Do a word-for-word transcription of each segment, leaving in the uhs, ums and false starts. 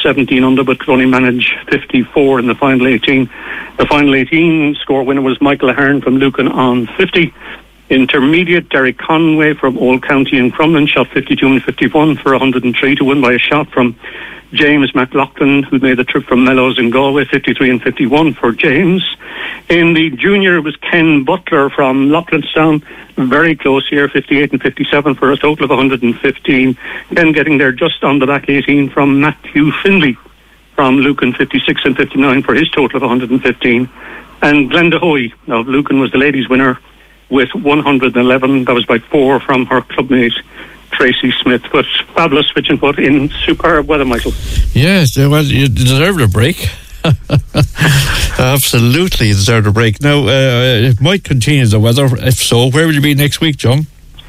seventeen under, but could only manage fifty-four in the final eighteen. The final eighteen score winner was Michael Ahern from Lucan on fifty. Intermediate, Derek Conway from Old County in Crumlin shot fifty-two and fifty-one for one hundred three to win by a shot from James McLaughlin, who made the trip from Mellows in Galway, fifty-three and fifty-one for James. In the junior, it was Ken Butler from Loughlinstown, very close here, fifty-eight and fifty-seven for a total of one hundred fifteen. Ken getting there just on the back eighteen from Matthew Finley from Lucan, fifty-six and fifty-nine for his total of one hundred fifteen. And Glenda Hoy of Lucan was the ladies' winner with one hundred eleven. That was by four from her clubmate Tracy Smith. But fabulous switch and put in superb weather, Michael. Yes, well, you deserved a break. Absolutely deserved a break. Now, uh, it might continue the weather. If so, where will you be next week, John?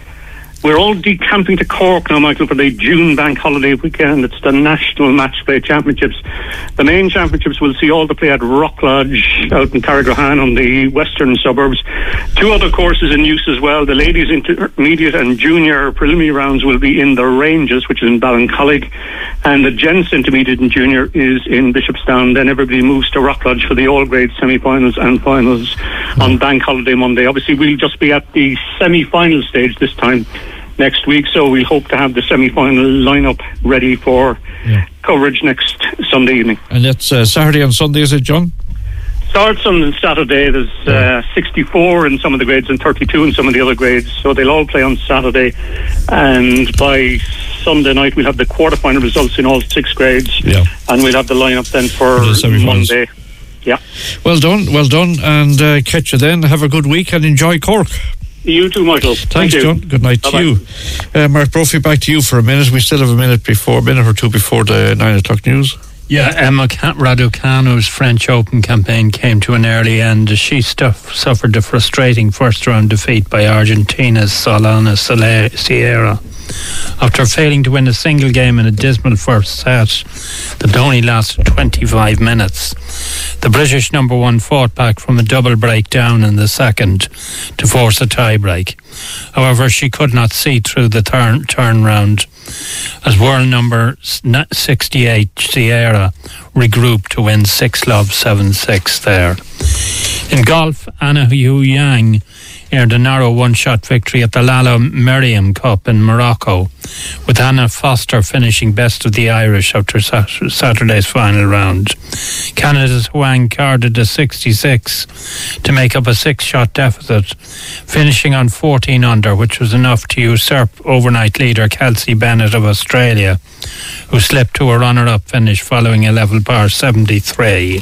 We're all decamping to Cork now, Michael, for the June bank holiday weekend. It's the National Match Play Championships. The main championships will see all the play at Rock Lodge out in Carrigrohan on the western suburbs. Two other courses in use as well. The ladies' intermediate and junior preliminary rounds will be in the Ranges, which is in Ballincollig, and the gents intermediate and junior is in Bishopstown. Then everybody moves to Rock Lodge for the all-grade semi-finals and finals on bank holiday Monday. Obviously, we'll just be at the semi-final stage this time next week, so we hope to have the semi-final lineup ready for yeah. coverage next Sunday evening. And that's uh, Saturday and Sunday, is it, John? Starts on Saturday. There's yeah. uh, sixty-four in some of the grades and thirty-two in some of the other grades, so they'll all play on Saturday, and by Sunday night we'll have the quarter-final results in all six grades, yeah. and we'll have the lineup then for, for the Monday. Yeah. Well done, well done, and uh, catch you then. Have a good week and enjoy Cork. You too, Michael. Thanks, Thank John. Good night Bye-bye. to you. Uh, Mark Brophy, back to you for a minute. We still have a minute before, a minute or two before the nine o'clock news. Yeah, Emma Raducanu's French Open campaign came to an early end as she stuff, suffered a frustrating first-round defeat by Argentina's Solana Sierra. After failing to win a single game in a dismal first set that only lasted twenty-five minutes, the British number one fought back from a double break down in the second to force a tie-break. However, she could not see through the turn turnaround as world number sixty-eight Sierra regrouped to win six love, seven six there. In golf, Anna Hu Yang earned a narrow one-shot victory at the Lala Merriam Cup in Morocco, with Anna Foster finishing best of the Irish after Saturday's final round. Canada's Huang carded a sixty-six to make up a six-shot deficit, finishing on fourteen under, which was enough to usurp overnight leader Kelsey Bennett of Australia, who slipped to a runner-up finish following a level par seventy-three.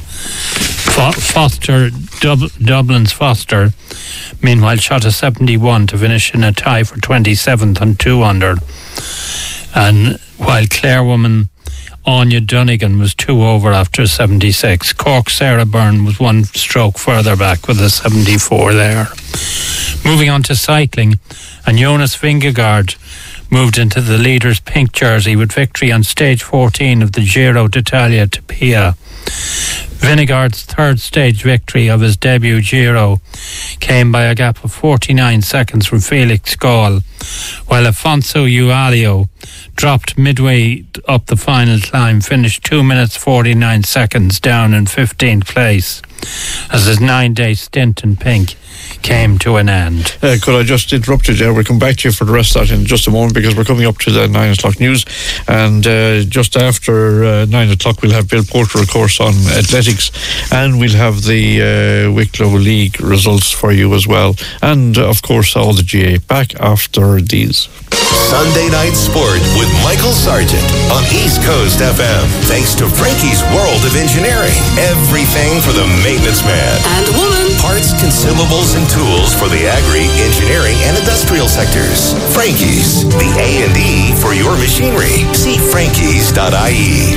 Fo- Foster, Dub- Dublin's Foster, meanwhile shot a seventy-one to finish in a tie for twenty-seventh on two under. And while Clarewoman Anya Dunnigan was two over after seventy-six, Cork's Sarah Byrne was one stroke further back with a seventy-four there. Moving on to cycling, and Jonas Vingegaard moved into the leader's pink jersey with victory on stage fourteen of the Giro d'Italia to Pia. Vingegaard's third stage victory of his debut Giro came by a gap of forty-nine seconds from Felix Gall, while Afonso Ualio dropped midway up the final climb, finished two minutes forty-nine seconds down in fifteenth place as his nine-day stint in pink came to an end. Uh, could I just interrupt you there? We'll come back to you for the rest of that in just a moment, because we're coming up to the nine o'clock news, and uh, just after uh, nine o'clock we'll have Bill Porter, of course, on athletics, and we'll have the uh, Wicklow League results for you as well, and uh, of course all the G A back after these. Sunday Night Sport with Michael Sargent on East Coast F M. Thanks to Frankie's World of Engineering. Everything for the maintenance man and woman. Parts, consumables, and tools for the agri, engineering, and industrial sectors. Frankie's, the A and E for your machinery. See frankies dot I E.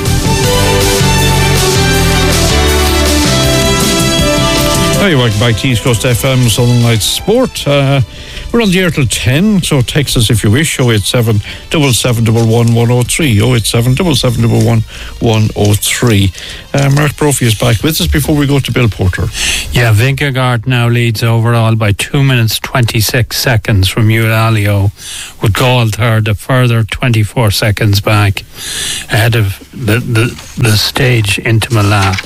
Hi, welcome back to East Coast F M Southern Night Sport. Uh, We're on the air till ten, so text us if you wish. oh eight seven, seven seven one one, one oh three. oh eight seven, seven seven one one, one oh three. Uh, Mark Brophy is back with us before we go to Bill Porter. Yeah, Vingegaard now leads overall by two minutes twenty-six seconds from Eulaliu, with Gall third, a further twenty-four seconds back ahead of the, the, the stage into Milan.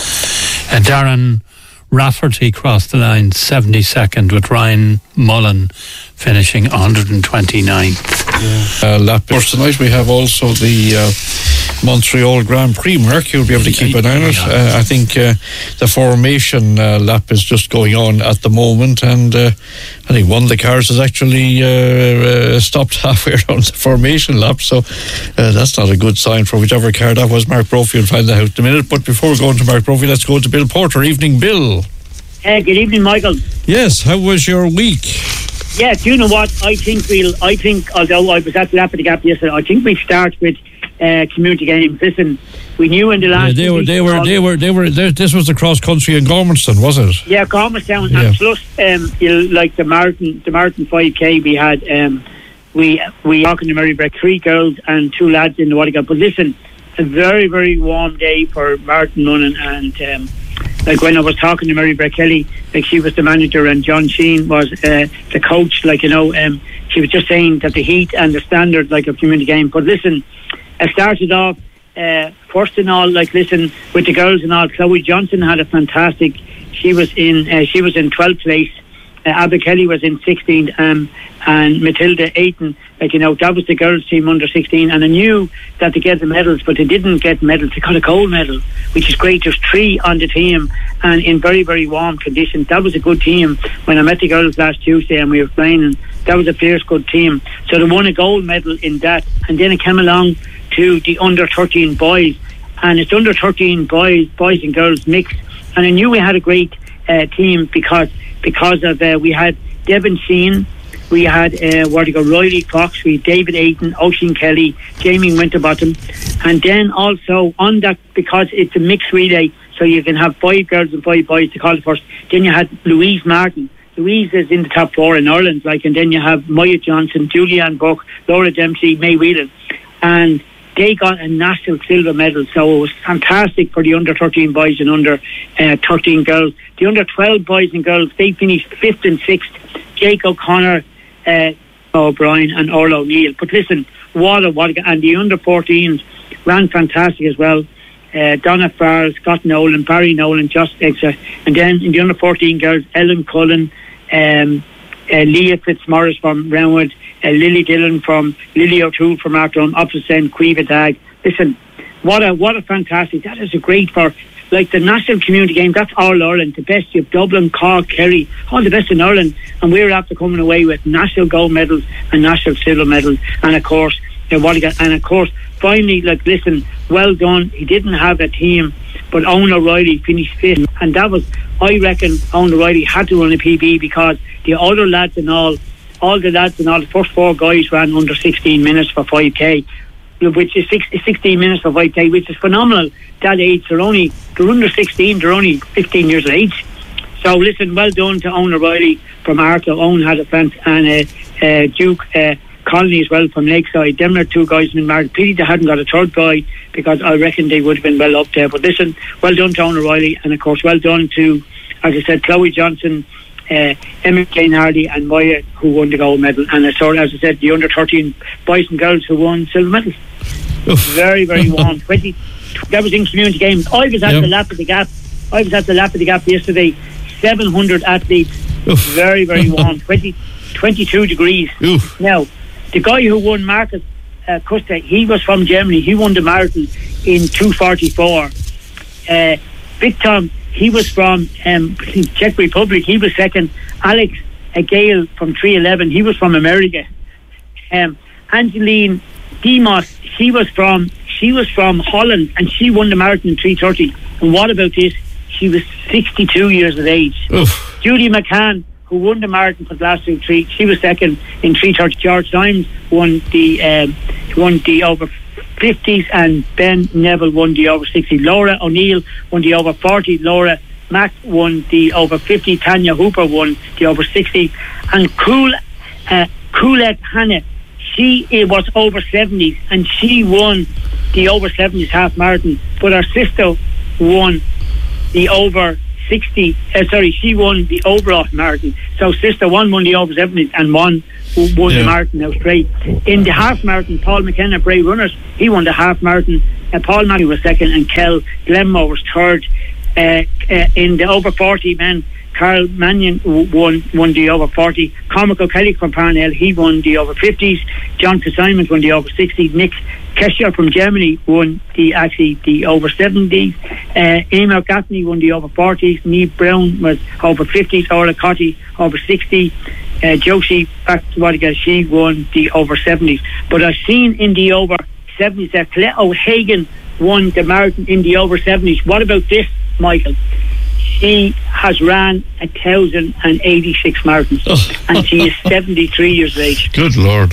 Uh, Darren Rafferty crossed the line seventy-second, with Ryan Mullen finishing one hundred twenty-ninth. Yeah. Uh, lap course tonight we have also the uh, Montreal Grand Prix. Mark, you'll be able to keep an eye on it. Uh, I think uh, the formation uh, lap is just going on at the moment, and uh, I think one of the cars has actually uh, uh, stopped halfway around the formation lap, so uh, that's not a good sign for whichever car that was. Mark Brophy will find that out in a minute, but before we go on to Mark Brophy, let's go to Bill Porter. Evening, Bill. Uh, good evening, Michael. Yes, how was your week? Yeah, do you know what? I think we'll, I think, although I was at the Lap of the Gap yesterday, I think we start with uh, community games. Listen, we knew in the last... Yeah, they, were, they, were, they were, they were, they were, this was the cross country in Gormanston, was it? Yeah, Gormanston, yeah. And plus, um, you know, like the Martin, the Martin five K, we had, um, we, we talking to Marybreck, three girls and two lads in the water. But listen, a very, very warm day for Martin Lunnan, and um, like when I was talking to Mary Brett Kelly, like she was the manager and John Sheen was uh, the coach, like, you know, um, she was just saying that the heat and the standard, like, of community game. But listen, I started off uh, first and all, like, listen, with the girls and all. Chloe Johnson had a fantastic, she was in uh, she was in twelfth place. Uh, Abby Kelly was in sixteenth, um, and Matilda Ayton, like, you know, that was the girls' team under sixteen, and I knew that they get the medals, but they didn't get medals. They got a gold medal, which is great. There's three on the team, and in very, very warm conditions. That was a good team. When I met the girls last Tuesday and we were playing, and that was a fierce good team. So they won a gold medal in that, and then it came along to the under thirteen boys, and it's under thirteen boys, boys and girls mixed, and I knew we had a great uh, team because because of uh, we had Devin Sheen, we had uh, where to go, Riley Fox, we had David Ayton, Oisin Kelly, Jamie Winterbottom, and then also on that, because it's a mixed relay, so you can have five girls and five boys to call it first. Then you had Louise Martin. Louise is in the top four in Ireland, like, and then you have Maya Johnson, Julianne Buck, Laura Dempsey, May Whelan, and they got a national silver medal. So it was fantastic for the under thirteen boys and under uh, thirteen girls. The under twelve boys and girls, they finished fifth and sixth. Jake O'Connor, uh, O'Brien and Orla O'Neill. But listen, what a, what a, and the under fourteens ran fantastic as well. Uh, Donna Farr, Scott Nolan, Barry Nolan, just extra. And then in the under fourteen girls, Ellen Cullen, um, uh, Leah Fitzmaurice from Roundwood, uh, Lily Dillon from Lily O'Toole from Arcton, opposite end, Cueva Dag. Listen, what a what a fantastic, that is a great for, like, the national community game. That's all Ireland, the best. You have Dublin, Cork, Kerry, all the best in Ireland, and we're after coming away with national gold medals and national silver medals, and of course uh, what got, and of course finally, like, listen, well done. He didn't have a team, but Owen O'Reilly finished fifth, and that was, I reckon Owen O'Reilly had to run a P B, because the other lads and all all the lads and all the first four guys ran under sixteen minutes for five K, which is six, sixteen minutes for five K, which is phenomenal. That age, they're only they're under sixteen, they're only fifteen years of age. So listen, well done to Owen O'Reilly from Arthur. Owen had a fan, and uh, uh, Duke uh, Conley as well from Lakeside. Them are two guys in Mark. Pity they hadn't got a third guy, because I reckon they would have been well up there. But listen, well done to Owen O'Reilly, and of course well done to, as I said, Chloe Johnson, uh, Emma Jane Hardy and Moya, who won the gold medal, and uh, so, as I said, the under thirteen boys and girls who won silver medals. Oof. Very, very warm. twenty That was in community games. I was at yep. the Lap of the Gap. I was at the Lap of the Gap yesterday. seven hundred athletes. Oof. Very, very warm. twenty, twenty-two degrees. Oof. Now, the guy who won, Marcus uh, Custer, he was from Germany. He won the marathon in two forty-four. Uh, Victor, he was from um, Czech Republic. He was second. Alex uh, Gale from three eleven. He was from America. Um, Angeline Demos, she was from she was from Holland, and she won the marathon in three thirty. And what about this? She was sixty-two years of age. Oof. Judy McCann, who won the marathon for the last two three, she was second in three thirty. George Symes won the um, won the over fifties, and Ben Neville won the over sixty. Laura O'Neill won the over forty. Laura Mack won the over fifty. Tanya Hooper won the over sixty. And Cool uh, Coolette Hannah, she it was over seventies, and she won the over seventies half marathon, but her sister won the over sixty, uh, sorry, she won the overall marathon. So sister one won the over seventies and one won yeah. the marathon now straight. In the half marathon, Paul McKenna, Bray Runners, he won the half marathon. Uh, Paul Matthew was second and Kel Glenmore was third. Uh, uh, in the over forty men, Carl Mannion won won the over forty. Cormac O'Kelly from Parnell, he won the over fifties. John Fitzsimons won the over sixty. Nick Kesher from Germany won the actually the over seventies. Uh, Eamon Gaffney won the over forties. Niamh Brown was over fifties. Orla Cotty over sixty. Uh, Josie back to what again? She won the over seventies. But I've seen in the over seventies that Colette O'Hagan won the marathon in the over seventies. What about this, Michael? She has ran a thousand and eighty-six marathons, oh. and she is seventy-three years of age. Good Lord.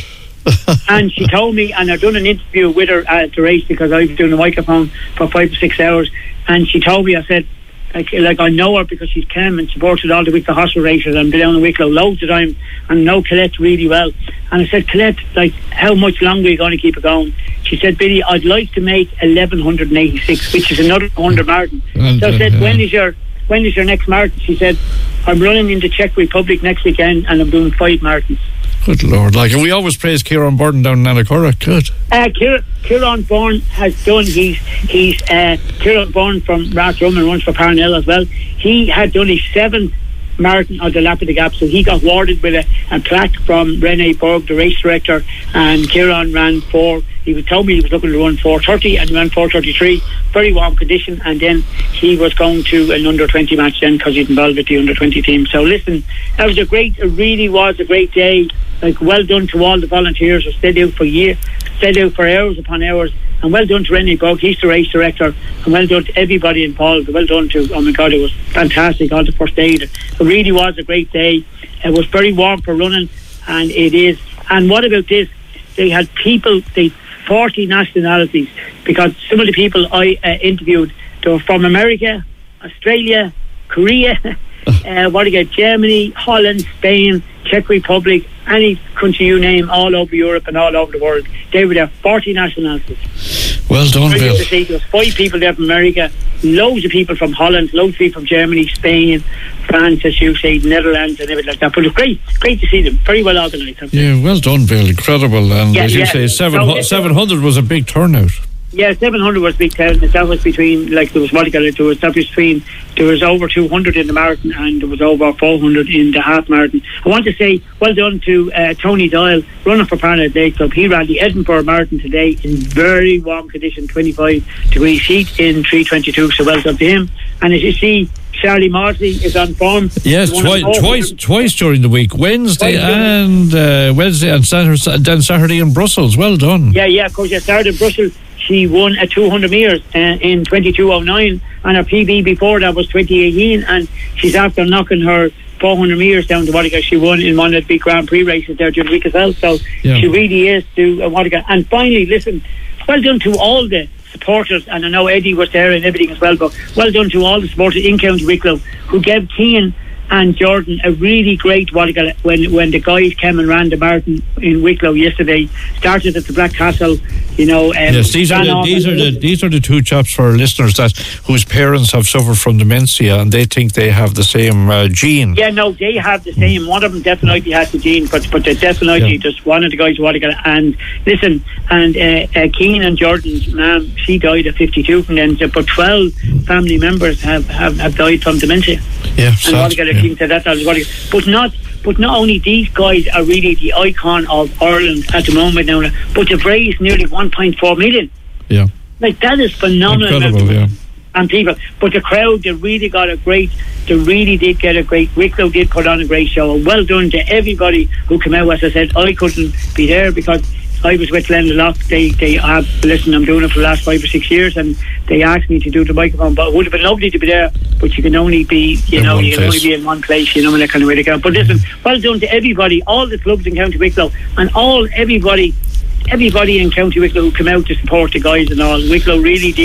And she told me, and I've done an interview with her at the race because I was doing the microphone for five or six hours, and she told me, I said, like, like I know her because she's came and supported all the Wicklow hospital races and been down in Wicklow loads of time and know Colette really well. And I said, Colette, like, how much longer are you going to keep it going? She said, Billy, I'd like to make eleven eighty-six, which is another one hundred marathon. And, so I said, uh, when is your when is your next marathon? She said, I'm running in the Czech Republic next weekend and I'm doing five marathons. Good Lord. Like, we always praise Kieran Byrne down in Annacurra. Good. Uh, Kieran, Kieran Byrne has done, he's, he's uh, Kieran Byrne from Rathrum and runs for Parnell as well. He had done his seventh marathon of the Lap of the Gap, so he got awarded with a, a plaque from Rene Berg, the race director, and Kieran ran four. He was told me he was looking to run four thirty and he ran four thirty-three, very warm condition, and then he was going to an under twenty match then because he's involved with the under twenty team. So listen, that was a great, it really was a great day. Like, well done to all the volunteers who stayed out for years, stayed out for hours upon hours, and well done to Rennie Berg, he's the race director, and well done to everybody involved. Well done to, oh my God, it was fantastic, all the first aid. It really was a great day. It was very warm for running, and it is. And what about this? They had people, they forty nationalities, because some of the people I uh, interviewed, they were from America, Australia, Korea, uh, what do you get, Germany, Holland, Spain, Czech Republic, any country you name, all over Europe and all over the world. They were there, forty nationalities. Well done, Bill. There was five people there from America, loads of people from Holland, loads of people from Germany, Spain, France, as you say, Netherlands and everything like that. But it was great, great to see them. Very well organised. Yeah, well done, Bill. Incredible. And yeah, as you yeah. say, seven, so, seven hundred was a big turnout. Yeah, seven hundred was a big turnout. That was between, like, there was what there was, that was between, there was over two hundred in the marathon and there was over four hundred in the half marathon. I want to say, well done to uh, Tony Doyle, runner for Parnell Day Club. He ran the Edinburgh Marathon today in very warm condition, twenty-five degrees heat in three twenty-two. So well done to him. And as you see, Charlie Maudsley is on form. Yes, twi- twice twice during the week, Wednesday and uh, Wednesday and Saturday, then Saturday in Brussels. Well done. Yeah, yeah, of course, yeah, Saturday in Brussels. She won at two hundred metres uh, in twenty-two oh nine, and her P B before that was twenty eighteen, and she's after knocking her four hundred metres down to Waterga. She won in one of the big Grand Prix races there during the week as well, so yeah. She really is to uh, Waterga. And finally, listen, well done to all the supporters, and I know Eddie was there and everything as well, but well done to all the supporters in County Wicklow who gave Cian and Jordan a really great Waterga when when the guys came and ran the marathon in Wicklow yesterday. Started at the Black Castle, you know. Um, yes, these are the, these are the these are the two chaps for our listeners that whose parents have suffered from dementia and they think they have the same uh, gene. Yeah, no, they have the same. Mm. One of them definitely has the gene, but but they definitely yeah. just one of the guys Waterga. And listen, and uh, uh, Cian and Jordan's mum, she died at fifty-two from then, but twelve family members have, have, have died from dementia. Yeah, and Waterga. Yeah. That, that but not but not only these guys are really the icon of Ireland at the moment now, but they've raised nearly one point four million. Yeah, like that is phenomenal. Incredible, yeah. And people, but the crowd, they really got a great, they really did get a great, Wicklow did put on a great show. And well done to everybody who came out. As I said, I couldn't be there because I was with Glendalough. They they have, listen, I'm doing it for the last five or six years, and they asked me to do the microphone, but it would have been lovely to be there, but you can only be, you in know, you can place. only be in one place, you know, and that kind of way to go. But listen, well done to everybody, all the clubs in County Wicklow, and all, everybody, everybody in County Wicklow who came out to support the guys and all. Wicklow really did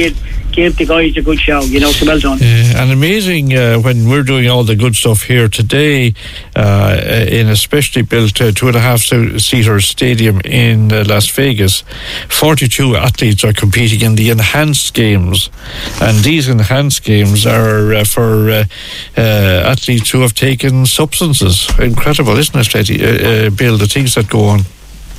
gave the guys a good show, you know, so well done. Uh, and amazing uh, when we're doing all the good stuff here today uh, in a specially built uh, two and a half seater stadium in uh, Las Vegas. forty-two athletes are competing in the enhanced games, and these enhanced games are uh, for uh, uh, athletes who have taken substances. Incredible, isn't it, Letty? Uh, uh, Bill, the things that go on.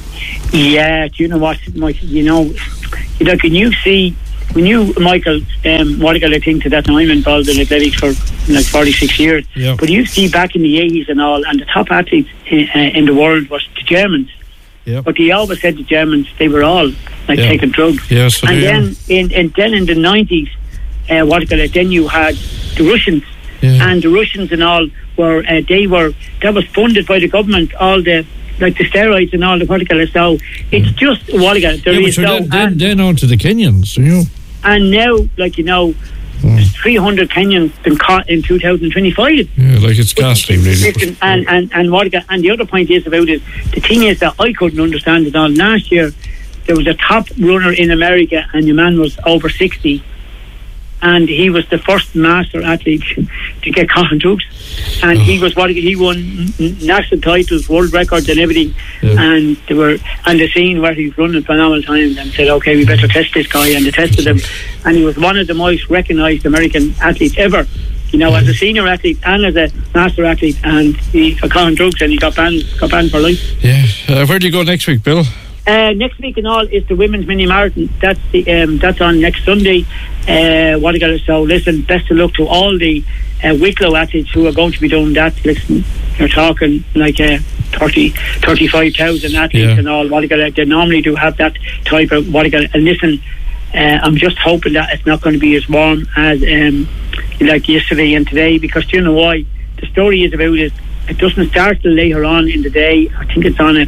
Yeah, do you know what, Mike, you know, like when you see when you, Michael, um, what I think to that, and I'm involved in athletics for like forty-six years, yep. but you see back in the eighties and all, and the top athletes in, uh, in the world was the Germans. Yep. But they always said the Germans, they were all like yep. taking drugs. Yes, so and then in, in then in the nineties, uh, what I then you had the Russians, yeah. and the Russians and all were uh, they were that was funded by the government, all the like the steroids and all the particular. So it's mm. just what I there yeah, is so so then, then, then on to the Kenyans, you know. And now, like you know, mm. three hundred Kenyans been caught in two thousand twenty-five. Yeah, like it's ghastly, really. Listen, and and and what and the other point is about it. The thing is that I couldn't understand it all. Last year, there was a top runner in America, and the man was over sixty, and he was the first master athlete to get caught on drugs. And oh. he was what he won national titles, world records, and everything. Yeah. And they were and the scene where he was running phenomenal times, and said, "Okay, we better test this guy." And they tested him, and he was one of the most recognised American athletes ever. You know, as a senior athlete and as a master athlete, and he got caught on drugs, and he got banned, got banned for life. Yeah. Uh, where do you go next week, Bill? Uh, next week and all is the women's mini marathon. That's the um, that's on next Sunday. Uh, what I got to so listen. Best of luck to all the uh, Wicklow athletes who are going to be doing that. Listen, you're talking like uh, thirty, thirty-five thousand athletes yeah. and all. What I got to they normally do have that type of what I got to and listen. Uh, I'm just hoping that it's not going to be as warm as um, like yesterday and today, because do you know why? The story is about it. It doesn't start till later on in the day. I think it's on it.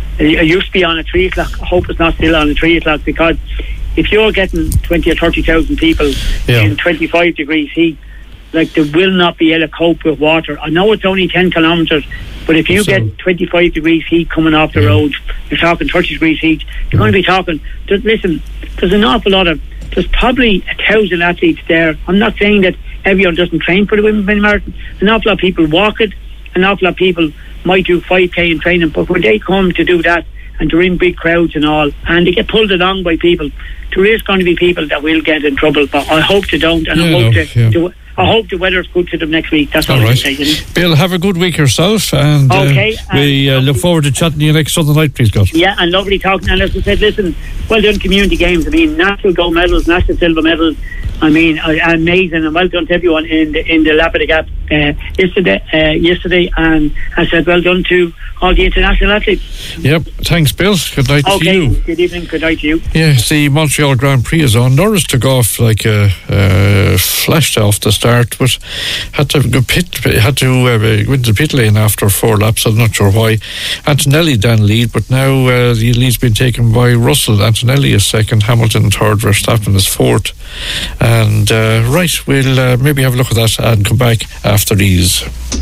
It used to be on at three o'clock. I hope it's not still on at three o'clock, because if you're getting twenty or thirty thousand people yeah. in twenty-five degrees heat, like they will not be able to cope with water. I know it's only ten kilometres, but if you so, get twenty-five degrees heat coming off the yeah. road, you're talking thirty degrees heat. You're going to be talking. Just, listen, there's an awful lot of. There's probably a thousand athletes there. I'm not saying that everyone doesn't train for the women's marathon. An awful lot of people walk it. An awful lot of people might do five K in training, but when they come to do that and they're in big crowds and all, and they get pulled along by people, there is going to be people that will get in trouble, but I hope they don't, and yeah, I hope no, to, yeah. to I hope the weather's good to them next week. That's all, all right. I can say. You know? Bill, have a good week yourself, and okay, uh, we uh, look forward to chatting to you next Sunday night, please, God. Yeah, and lovely talking. And as I said, listen, well done community games. I mean, national gold medals, national silver medals. I mean, uh, amazing, and well done to everyone in the in the lap of the gap uh, yesterday. Uh, yesterday, and I said, well done to all the international athletes. Yep, thanks, Bill. Good night okay, to you. Good evening. Good night to you. Yes, the Montreal Grand Prix is on. Norris took off like a uh, flashed off the start, but had to go pit, had to uh, go into the pit lane after four laps. I'm not sure why. Antonelli down lead, but now uh, the lead's been taken by Russell. Antonelli is second, Hamilton third, Verstappen is fourth. And uh, right, we'll uh, maybe have a look at that and come back after these.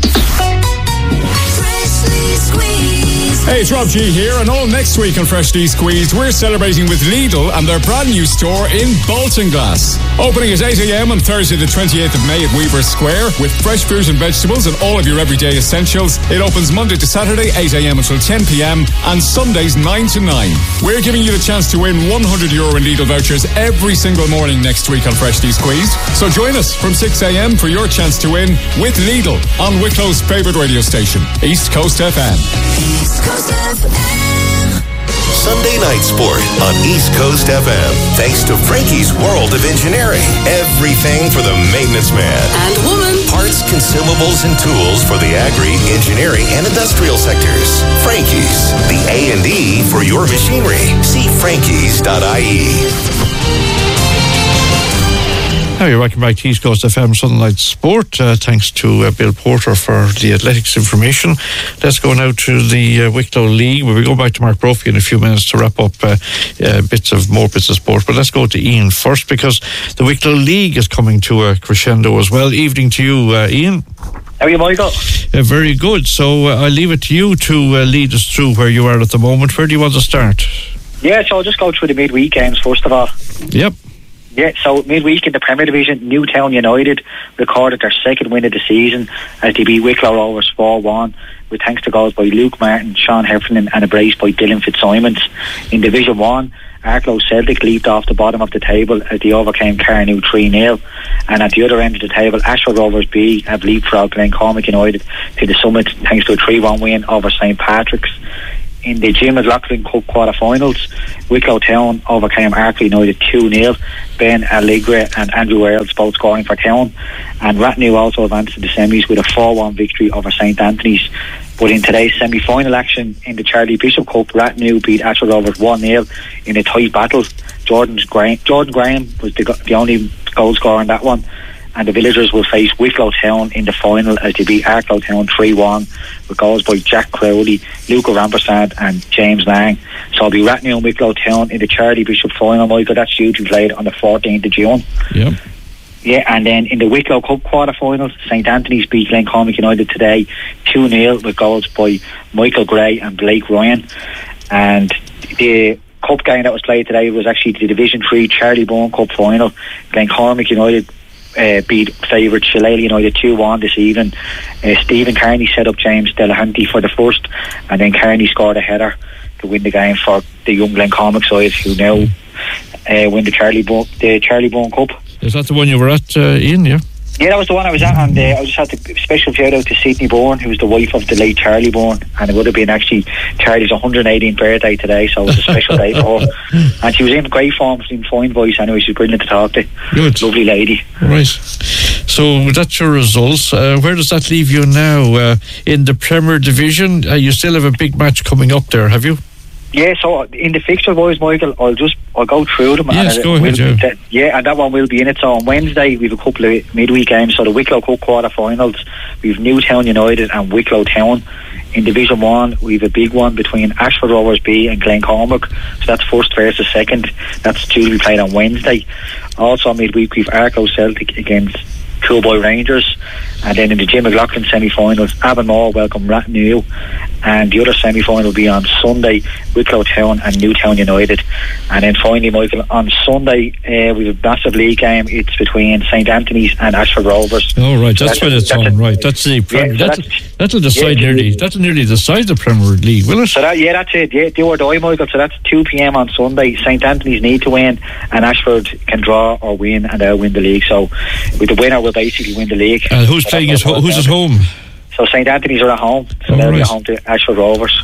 Hey, it's Rob G here, and all next week on Freshly Squeezed, we're celebrating with Lidl and their brand new store in Bolton Glass. Opening at eight a.m. on Thursday the twenty-eighth of May at Weaver Square with fresh fruit and vegetables and all of your everyday essentials. It opens Monday to Saturday eight a.m. until ten p.m. and Sundays nine to nine. We're giving you the chance to win one hundred euro in Lidl vouchers every single morning next week on Freshly Squeezed. So join us from six a.m. for your chance to win with Lidl on Wicklow's favourite radio station, East Coast F M. East Coast F M. Sunday Night Sport on East Coast F M. Thanks to Frankie's World of Engineering. Everything for the maintenance man and woman. Parts, consumables, and tools for the agri, engineering, and industrial sectors. Frankie's, the A and E for your machinery. See frankies dot I E. Now you're welcome back to East Coast F M Sunday Night Sport. Uh, thanks to uh, Bill Porter for the athletics information. Let's go now to the uh, Wicklow League. We'll go back to Mark Brophy in a few minutes to wrap up uh, uh, bits of more bits of sport. But let's go to Ian first, because the Wicklow League is coming to a crescendo as well. Evening to you, uh, Ian. How are you, Michael? Uh, very good. So uh, I'll leave it to you to uh, lead us through where you are at the moment. Where do you want to start? Yeah, so I'll just go through the midweek games first of all. Yep. Yeah, so midweek in the Premier Division, Newtown United recorded their second win of the season as they beat Wicklow Rovers four one, with thanks to goals by Luke Martin, Sean Heffernan and a brace by Dylan Fitzsimons. In Division one, Arklow Celtic leaped off the bottom of the table as they overcame Carnew three nil, and at the other end of the table, Ashford Rovers B have leapfrogged Glencormac United to the summit thanks to a three one win over Saint Patrick's. In the Jim McLaughlin Cup quarter-finals, Wicklow Town overcame Arklow United two nil. Ben Allegre and Andrew Wales both scoring for Town, and Rathnew also advanced to the semis with a four one victory over Saint Anthony's. But in today's semi-final action in the Charlie Bishop Cup, Rathnew beat Ashford Rovers one nil in a tight battle. Jordan's Graham, Jordan Graham was the, the only goal scorer in that one, and the Villagers will face Wicklow Town in the final as they beat Arklow Town three one with goals by Jack Crowley, Luca Rampersad and James Lang. So it'll be Rathnew and Wicklow Town in the Charlie Bishop final, Michael. That's due to be played on the fourteenth of June. Yep. Yeah, and then in the Wicklow Cup quarter-finals, Saint Anthony's beat Glencormac United today two nil with goals by Michael Gray and Blake Ryan. And the cup game that was played today was actually the Division three Charlie Bourne Cup final. Glencormac United uh, beat favourite Shillelagh United two one this evening. Uh, Stephen Carney set up James Delahanty for the first, and then Carney scored a header to win the game for the young Glencormac side, who now uh, win the Charlie Bourne, the Charlie Bourne Cup. Is that the one you were at, uh, Ian, yeah? Yeah, that was the one I was at, and uh, I just had a special shout out to Sydney Bourne, who was the wife of the late Charlie Bourne, and it would have been actually Charlie's one hundred eighteenth birthday today, so it was a special day for her. And she was in great form, she was in fine voice anyway, she was brilliant to talk to. Good. Lovely lady. Right. So that's your results. Uh, where does that leave you now? Uh, in the Premier Division, uh, you still have a big match coming up there, have you? Yeah, so in the fixture boys, Michael, I'll just I'll go through them. Yes, and go ahead, we'll, yeah. yeah, and that one will be in it. So on Wednesday we have a couple of midweek games. So the Wicklow Cup quarter-finals, we have Newtown United and Wicklow Town. In Division one, we have a big one between Ashford Rovers B and Glencormac. So that's first versus second. That's due to be played on Wednesday. Also midweek we have Arklow Celtic against Coolboy Rangers, and then in the Jim McLaughlin semi-finals, Avonmore welcome Rathnew, and the other semi-final will be on Sunday, Wicklow Town and Newtown United. And then finally, Michael, on Sunday uh, we have a massive league game. It's between Saint Anthony's and Ashford Rovers. Oh right, that's, that's when it's on. A, right, that's the Premier. Yeah, so that's, that's, that'll decide yeah, nearly. That'll nearly decide the Premier League, will it? So that, yeah, that's it. Yeah, do or die, Michael. So that's two p.m. on Sunday. Saint Anthony's need to win, and Ashford can draw or win, and they'll win the league. So with the winner will basically win the league. And who's so playing at ho- who's at home? So Saint Anthony's are at home, so oh, they'll right. be at home to Ashford Rovers.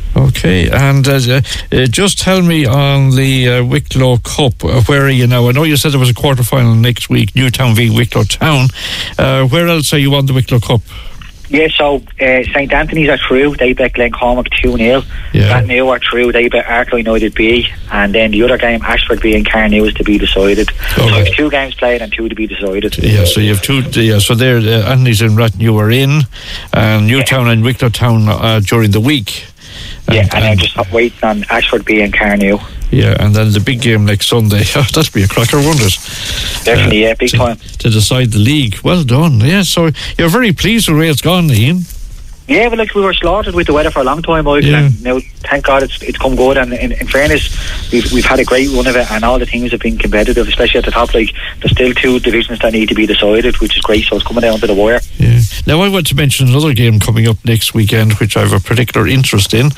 Okay, and uh, uh, just tell me on the uh, Wicklow Cup, uh, where are you now? I know you said there was a quarter final next week, Newtown v Wicklow Town. Uh, where else are you on the Wicklow Cup? Yeah, so uh, Saint Anthony's are through. They bet Glencormac two nil. Yeah. Rathnew are through. They bet Arklow United B. And then the other game, Ashford B and Carnew, is to be decided. Okay. So it's two games played and two to be decided. Yeah, so you have two. Yeah, so there, uh, Anthony's and Rathnew are in, and Newtown yeah. and Wicklow Town uh, during the week. And, yeah, and, and I'm just waiting on Ashford B and Carnew. Yeah, and then the big game next Sunday. That'd be a cracker, wouldn't it? Definitely, uh, yeah, big to, time. To decide the league. Well done. Yeah, so you're very pleased with the way it's gone, Ian. Yeah, but like we were slaughtered with the weather for a long time, Michael, yeah. and now thank God it's it's come good. And in, in fairness, we've we've had a great run of it, and all the teams have been competitive, especially at the top. Like there's still two divisions that need to be decided, which is great. So it's coming down to the wire. Yeah. Now I want to mention another game coming up next weekend, which I have a particular interest in,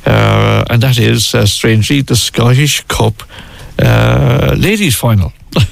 uh, and that is uh, strangely the Scottish Cup uh, ladies final.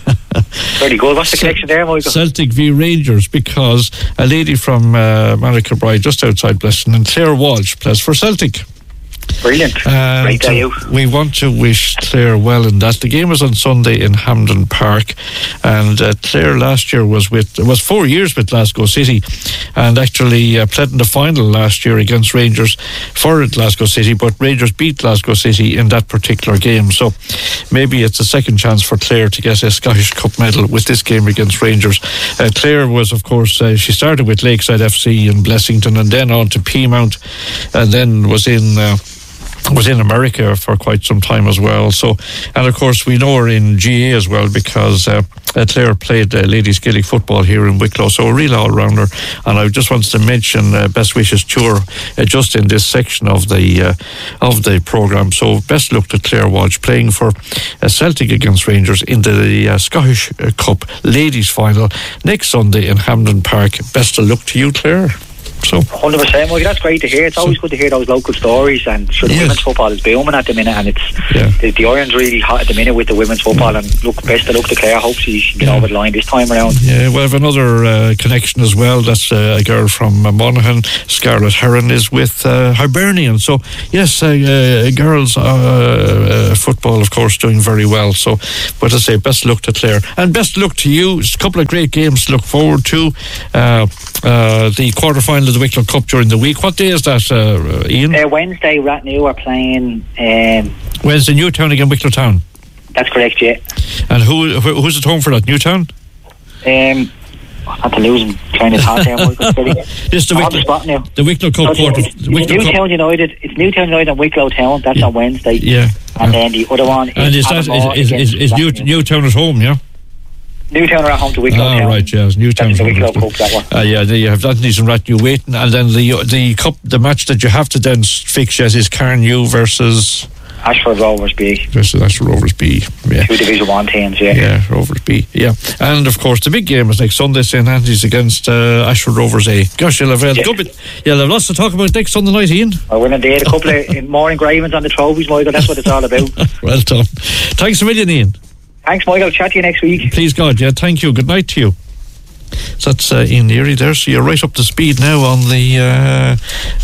Very good. What's the connection there, Michael? Celtic v Rangers, because a lady from uh, Manukilbride, just outside Bleston, Claire Walsh, plays for Celtic. Brilliant. And Great day out. We want to wish Claire well in that. The game was on Sunday in Hampden Park, and uh, Claire last year was with was four years with Glasgow City, and actually uh, played in the final last year against Rangers for Glasgow City, but Rangers beat Glasgow City in that particular game. So maybe it's a second chance for Claire to get a Scottish Cup medal with this game against Rangers. Uh, Claire was, of course, uh, she started with Lakeside F C in Blessington, and then on to Peamount, and then was in Uh, was in America for quite some time as well. So, and of course we know her in G A as well, because uh, Claire played uh, ladies Gaelic football here in Wicklow, so a real all-rounder. And I just wanted to mention uh, best wishes to her uh, just in this section of the uh, of the programme. So best luck to Claire Walsh, playing for uh, Celtic against Rangers in the uh, Scottish uh, Cup ladies final next Sunday in Hampden Park. Best of luck to you, Claire. So one hundred percent, well, that's great to hear. It's always so, good to hear those local stories, and sure, the yes. women's football is booming at the minute, and it's yeah. the, the iron's really hot at the minute with the women's football. And look, best of luck to Claire. Hope she can get yeah. over the line this time around. Yeah, we have another uh, connection as well. That's uh, a girl from uh, Monaghan. Scarlett Heron is with uh, Hibernian. So yes, uh, uh, girls uh, uh, football, of course, doing very well. So, but I say best luck to Claire, and best luck to you. It's a couple of great games to look forward to. Uh, uh, the quarter final of the Wicklow Cup during the week. What day is that, uh, Ian? Uh, Wednesday, Rathnew are playing. Um, Wednesday, Newtown against Wicklow Town. That's correct, yeah. And who, who who's at home for that? Newtown? Um, I had to lose him trying to talk there. It's the Wicklow, spot now. The Wicklow Cup no, quarter. It's, it's Wicklow Newtown Cup. United. It's Newtown United and Wicklow Town. That's yeah. on Wednesday. Yeah. And yeah. then the other one. And is, is that is, is, is, is New, Newtown at home? Yeah. Newtown are at home to Wicklow ah, Town. right, yeah, Newtown. The Wicklow Cup, that one. Uh, yeah, there you have Anthony's and Rathnew waiting, and then the the cup, the match that you have to then fix yes, is Carnew versus Ashford Rovers B. Versus Ashford Rovers B. Yeah. Two Division One teams, yeah. Yeah, Rovers B. Yeah, and of course the big game is next Sunday, Saint Anthony's against uh, Ashford Rovers A. Gosh, you'll have, uh, yeah. bit, you'll have lots to talk about next Sunday night, Ian. Oh, well, indeed, a couple of more engravings on the trophies, Michael. That's what it's all about. Well done. Thanks a million, Ian. Thanks, Michael. Chat to you next week. Please God, yeah, thank you. Good night to you. So that's uh, Ian Neary there. So you're right up to speed now on the uh,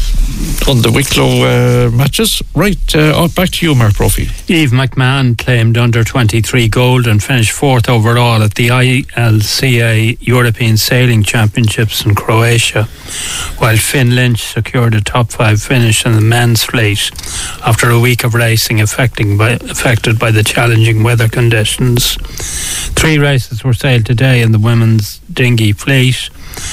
on the Wicklow uh, matches. Right, uh, back to you, Mark Brophy. Eve McMahon claimed under twenty-three gold and finished fourth overall at the I L C A European Sailing Championships in Croatia, while Finn Lynch secured a top five finish in the men's fleet after a week of racing affecting by, affected by the challenging weather conditions. Three races were sailed today in the women's dinghy fleet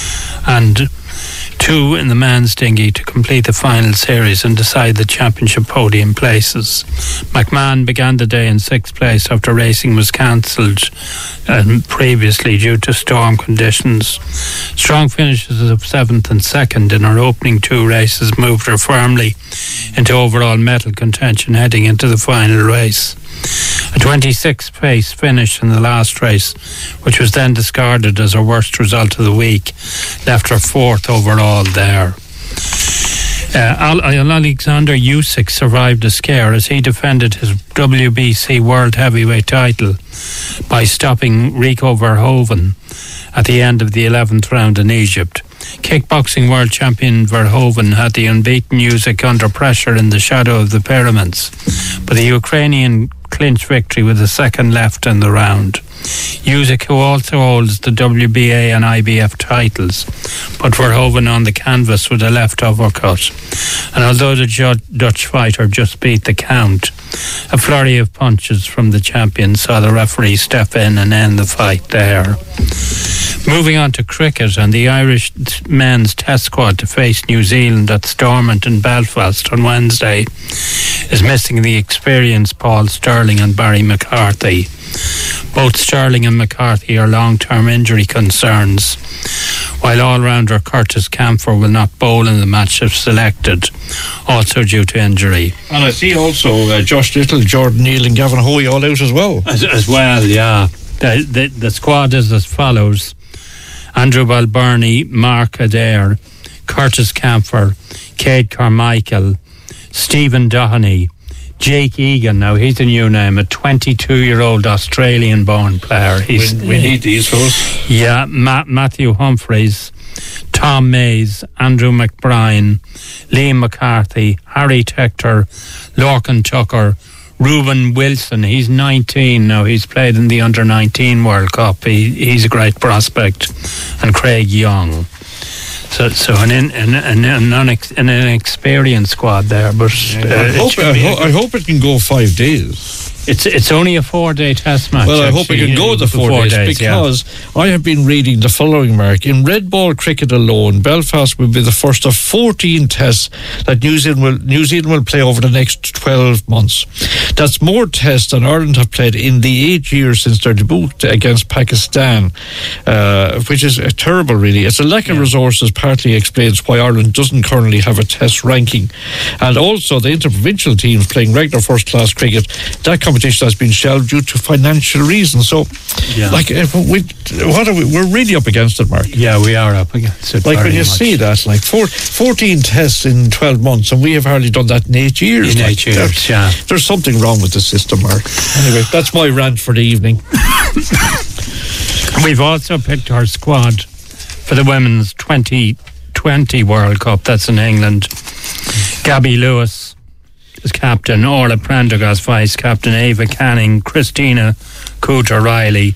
and two in the men's dinghy to complete the final series and decide the championship podium places. McMahon began the day in sixth place after racing was cancelled um, previously due to storm conditions. Strong finishes of seventh and second in her opening two races moved her firmly into overall medal contention heading into the final race. A twenty-sixth place finish in the last race, which was then discarded as her worst result of the week, left her fourth overall there. Uh, Alexander Usyk survived a scare as he defended his W B C World Heavyweight title by stopping Rico Verhoeven at the end of the eleventh round in Egypt. Kickboxing world champion Verhoeven had the unbeaten Usyk under pressure in the shadow of the pyramids, but the Ukrainian clinched victory with a second left in the round. Usyk, who also holds the W B A and I B F titles, put Verhoeven on the canvas with a left uppercut, and although the Dutch fighter just beat the count, a flurry of punches from the champion saw the referee step in and end the fight there. Moving on to cricket, and the Irish men's test squad to face New Zealand at Stormont in Belfast on Wednesday is missing the experienced Paul Stirling and Barry McCarthy. Both Stirling and McCarthy are long-term injury concerns, while all-rounder Curtis Camphor will not bowl in the match if selected, also due to injury. And I see also uh, Josh Little, Jordan Neal and Gavin Hoey all out as well. As, as well, yeah. The, the, the squad is as follows: Andrew Balbirnie, Mark Adair, Curtis Camphor, Cade Carmichael, Stephen Doheny, Jake Egan. Now he's a new name, a twenty-two-year-old Australian-born player. He's, we, we need these fellas. Yeah, Ma- Matthew Humphreys, Tom Mays, Andrew McBride, Liam McCarthy, Harry Tector, Lorcan Tucker, Reuben Wilson. He's nineteen now. He's played in the under nineteen World Cup. He, he's a great prospect. And Craig Young. So, so an in, an an, an, unex, an inexperienced squad there, but uh, I, hope, I, ho- I hope it can go five days. It's it's only a four-day test match. Well, I actually, hope we can you go know, the four, four days, days because yeah. I have been reading the following, Mark. In red ball cricket alone, Belfast will be the first of fourteen tests that New Zealand will New Zealand will play over the next twelve months. That's more tests than Ireland have played in the eight years since their debut against Pakistan, uh, which is uh, terrible, really. It's a lack of yeah. resources partly explains why Ireland doesn't currently have a test ranking. And also, the interprovincial teams playing regular first-class cricket, that competition has been shelved due to financial reasons. So, yeah. like, if we, what are we? We're really up against it, Mark. Yeah, we are up against it. Like when you much. see that, like four, fourteen tests in twelve months, and we have hardly done that in eight years. In like, eight years, yeah. There's something wrong with the system, Mark. Anyway, that's my rant for the evening. We've also picked our squad for the Women's twenty twenty World Cup. That's in England. Gabby Lewis is captain, Orla Prendergast vice captain, Ava Canning, Christina Cooter Riley,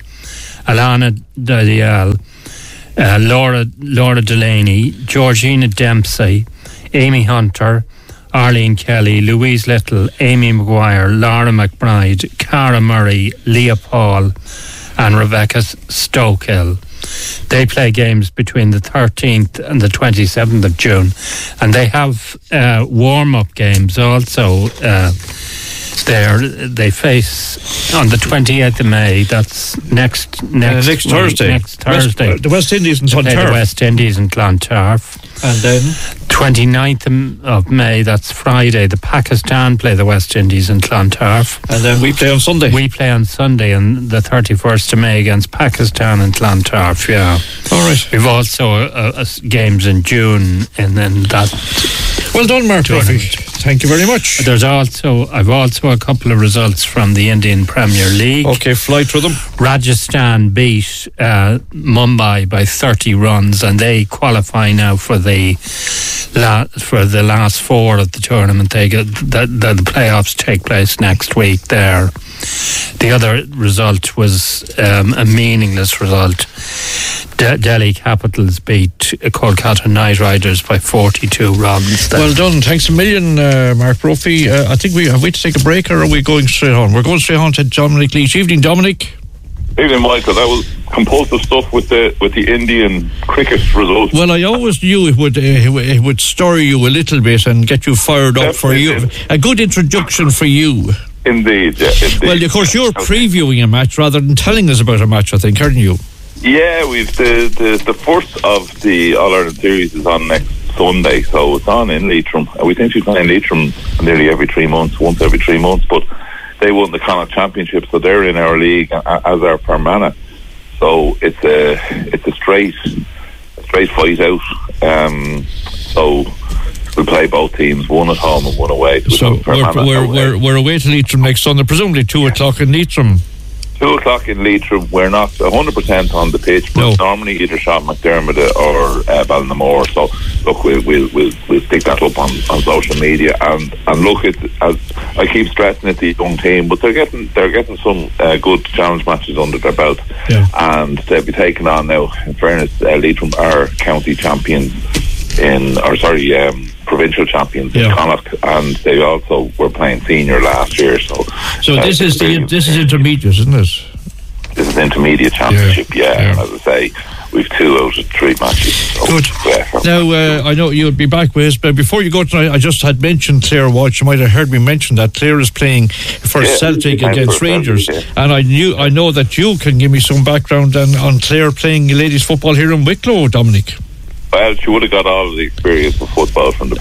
Alana Dadial, uh, Laura Laura Delaney, Georgina Dempsey, Amy Hunter, Arlene Kelly, Louise Little, Amy Maguire, Laura McBride, Cara Murray, Leah Paul and Rebecca Stokehill. They play games between the thirteenth and the twenty-seventh of June, and they have uh, warm-up games also uh, there. They face on the twenty-eighth of May. That's next next, uh, next week, Thursday. Next Thursday. West, uh, the West Indies and Clontarf. The West Indies and Clontarf. And then twenty-ninth of May, that's Friday, the Pakistan play the West Indies in Clontarf. And then we play on Sunday. We play on Sunday on the thirty-first of May against Pakistan in Clontarf, yeah. All right. We've also uh, uh, games in June and then that... Well done, Mark Duffy. Thank you very much. There's also, I've also a couple of results from the Indian Premier League. Okay, fly through them. Rajasthan beat uh, Mumbai by thirty runs, and they qualify now for the la- for the last four of the tournament. They get the, the, the playoffs take place next week there. The other result was um, a meaningless result. De- Delhi Capitals beat Kolkata Knight Riders by forty-two runs. Then. Well done. Thanks a million, uh, Mark Brophy. Uh, I think we have we to take a break, or are we going straight on? We're going straight on to Dominic Leach. Evening, Dominic. Evening, Michael. That was compulsive stuff with the with the Indian cricket results. Well, I always knew it would uh, it would stir you a little bit and get you fired up. Definitely. For you. A good introduction for you. Indeed, yeah, indeed. Well, of course, you're previewing a match rather than telling us about a match, I think, aren't you? Yeah, we've the, the, the first of the All-Ireland series is on next Sunday, so it's on in Leitrim. We think we play in Leitrim nearly every three months, once every three months, but they won the Connacht Championship, so they're in our league, as are Fermanagh. So it's a it's a straight a straight fight out. Um, so we'll play both teams, one at home and one away. So we're, we're, we're, we're away to Leitrim next Sunday, presumably two o'clock in Leitrim. Two o'clock in Leitrim. We're not one hundred percent on the pitch, but no. normally either Sean McDermott or uh, Ballinamore. So look, we'll, we'll we'll we'll stick that up on, on social media and and look, it's, as I keep stressing, it's the young team, but they're getting they're getting some uh, good challenge matches under their belt, yeah. and they'll be taking on now. In fairness, uh, Leitrim are county champions in, or sorry, um, provincial champions yeah. in Connacht, and they also were playing senior last year. So, so uh, this is the this is intermediate, isn't it? This is intermediate championship, yeah. yeah. yeah. As I say, we've two out of three matches. So good. Yeah. Now, uh, I know you'll be back with us, but before you go tonight, I just had mentioned Clare Walsh. You might have heard me mention that Clare is playing for yeah, Celtic against for Rangers, Celtic, yeah. and I knew I know that you can give me some background on, on Clare playing ladies football here in Wicklow, Dominic. Well, she would have got all of the experience of football from the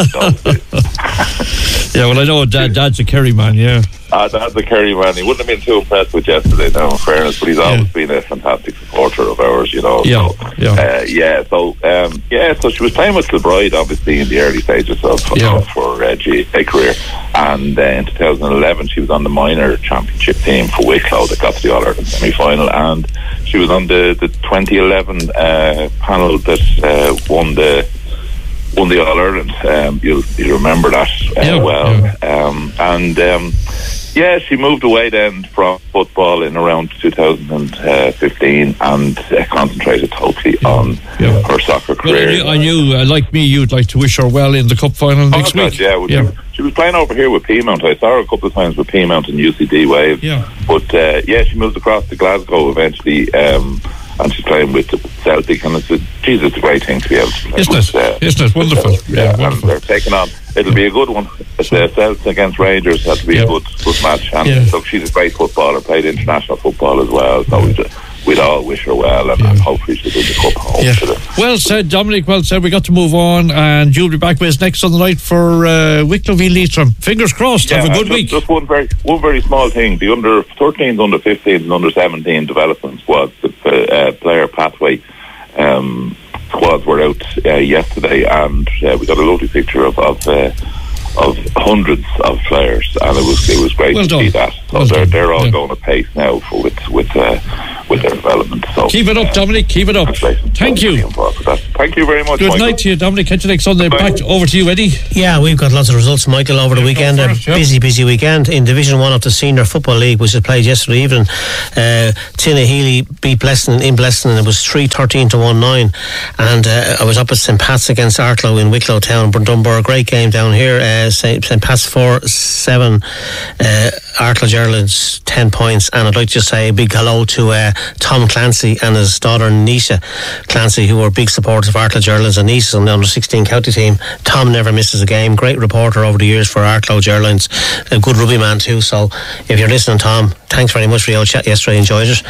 parents. Yeah, well, I know Dad, Dad's a Kerry man, yeah. Uh, Dad's a Kerry man. He wouldn't have been too impressed with yesterday, now, in fairness, but he's always yeah. been a fantastic supporter of ours, you know. Yeah, so, yeah. Uh, yeah, so, um, yeah, so she was playing with Kilbride, obviously, in the early stages of, yeah. of her uh, G A A career. And uh, in two thousand eleven, she was on the minor championship team for Wicklow that got to the All-Ireland semi-final, and she was on the, the twenty eleven uh, panel that uh, won the won the All-Ireland. Um, you'll, you'll remember that uh, yeah, well. Yeah. Um, and um, yeah, she moved away then from football in around two thousand fifteen and uh, concentrated totally yeah. on yeah. her soccer career. Well, I knew, I knew uh, like me, you'd like to wish her well in the cup final next oh, week. God, yeah, well, yeah. She, she was playing over here with Peamount. I saw her a couple of times with Peamount and U C D Wave. Yeah. But uh, yeah, she moved across to Glasgow eventually, um, and she's playing with Celtic. And it's a, geez, it's a great thing to be able to play. Isn't with, it? Uh, Isn't it wonderful? Uh, yeah, yeah and wonderful. they're taking on. It'll be a good one. It's uh, Celtic against Rangers. Has to be Yeah. a good, good match. And Yeah. look, she's a great footballer. Played international football as well. So we'd, uh, we'd all wish her well, and, Yeah. and hopefully she'll do the cup home. Yeah. To the, Well said, Dominic. Well said. We got to move on, and you'll be back with us next Sunday night for uh, Wicklow v Leitrim. Fingers crossed. Yeah, Have a good just, week. Just one very, one very small thing. The under thirteens, under fifteens, and under seventeen development squads, the uh, player pathway um, squads were out uh, yesterday, and uh, we got a lovely picture of of, uh, of hundreds of players, and it was it was great Well to done. see that. So Well they're done. they're all Yeah. going apace now for with with uh, with their development. So Keep it up, uh, Dominic. Keep it up. congratulations. Thank you. Looking forward to that. Thank you very much. Good Michael. night to you, Dominic. Catch you next Sunday. Bye. Back over to you, Eddie. Yeah, we've got lots of results, Michael, over the weekend. go A first, yeah. busy, busy weekend in Division one of the Senior Football League, which was played yesterday evening. Uh, Tinnahealy beat Blessing in Blessing, and it was three thirteen to one nine. And uh, I was up at St Pat's against Arklow in Wicklow Town, Dunbar. Great game down here. Uh, St Pat's four seven, uh, Arklow Gerald's ten points. And I'd like to just say a big hello to uh, Tom Clancy and his daughter Nisha Clancy, who were big supporters of Arklow Gerald's and Nisha's on the under sixteen county team. Tom never misses a game. Great reporter over the years for Arklow Gerald's. A good rugby man too. So if you're listening, Tom, thanks very much for the old chat yesterday. Enjoyed it.